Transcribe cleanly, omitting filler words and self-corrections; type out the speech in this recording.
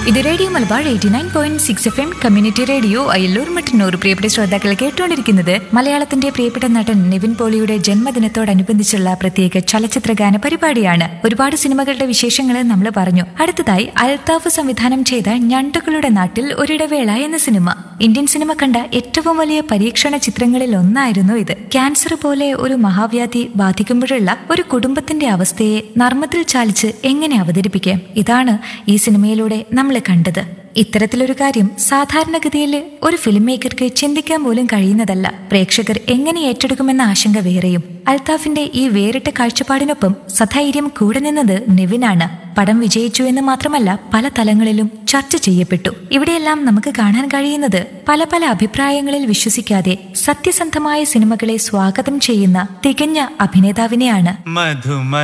ഇത് radio Malabar 89.6 FM community radio Ayyallur Mattannur. പ്രിയപ്പെട്ട ശ്രോതാക്കൾ കേട്ടുകൊണ്ടിരിക്കുന്നത് മലയാളത്തിന്റെ പ്രിയപ്പെട്ട നടൻ നിവിൻ പോളിയുടെ ജന്മദിനത്തോടനുബന്ധിച്ചുള്ള പ്രത്യേക ചലച്ചിത്ര ഗാന പരിപാടിയാണ്. ഒരുപാട് സിനിമകളുടെ വിശേഷങ്ങൾ നമ്മൾ പറഞ്ഞു. അടുത്തതായി അൽത്താഫ് സംവിധാനം ചെയ്ത ഞണ്ടുകളുടെ നാട്ടിൽ ഒരിടവേള എന്ന സിനിമ. ഇന്ത്യൻ സിനിമ കണ്ട ഏറ്റവും വലിയ പരീക്ഷണ ചിത്രങ്ങളിൽ ഒന്നായിരുന്നു ഇത്. ക്യാൻസർ പോലെ ഒരു മഹാവ്യാധി ബാധിക്കുമ്പോഴുള്ള ഒരു കുടുംബത്തിന്റെ അവസ്ഥയെ നർമ്മത്തിൽ ചാലിച്ച് എങ്ങനെ അവതരിപ്പിക്കാം, ഇതാണ് ഈ സിനിമയിലൂടെ നമ്മൾ കണ്ടത്. ഇത്തരത്തിലൊരു കാര്യം സാധാരണഗതിയിൽ ഒരു ഫിലിം മേക്കർക്ക് ചിന്തിക്കാൻ പോലും കഴിയുന്നതല്ല. പ്രേക്ഷകർ എങ്ങനെ ഏറ്റെടുക്കുമെന്ന ആശങ്ക വേറെയും. അൽത്താഫിന്റെ ഈ വേറിട്ട കാഴ്ചപ്പാടിനൊപ്പം സധൈര്യം കൂടെ നിന്നത് നിവിനാണ്. പടം വിജയിച്ചു എന്ന് മാത്രമല്ല, പല തലങ്ങളിലും ചർച്ച ചെയ്യപ്പെട്ടു. ഇവിടെയെല്ലാം നമുക്ക് കാണാൻ കഴിയുന്നത് പല പല അഭിപ്രായങ്ങളിൽ വിശ്വസിക്കാതെ സത്യസന്ധമായ സിനിമകളെ സ്വാഗതം ചെയ്യുന്ന തികഞ്ഞ അഭിനേതാവിനെയാണ്.